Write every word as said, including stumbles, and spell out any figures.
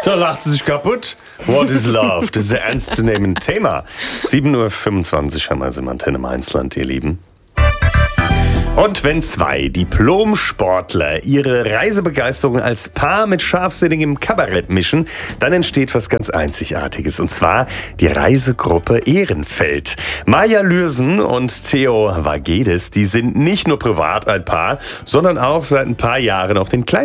Da lacht sie sich kaputt. What is love? Das ist ein ernstzunehmendes Thema. sieben Uhr fünfundzwanzig haben wir es im Antenne Mainzland, ihr Lieben. Und wenn zwei Diplom-Sportler ihre Reisebegeisterung als Paar mit scharfsinnigem Kabarett mischen, dann entsteht was ganz Einzigartiges. Und zwar die Reisegruppe Ehrenfeld. Maja Lürsen und Theo Vagedes, die sind nicht nur privat ein Paar, sondern auch seit ein paar Jahren auf den kleinen